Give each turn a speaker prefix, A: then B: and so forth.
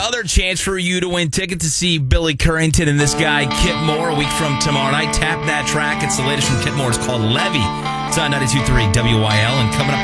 A: other chance for you to win ticket to see Billy Currington and this guy, Kip Moore, a week from tomorrow night. Tap that track. It's the latest from Kip Moore. It's called Levy. It's on 92.3 WYL. And coming up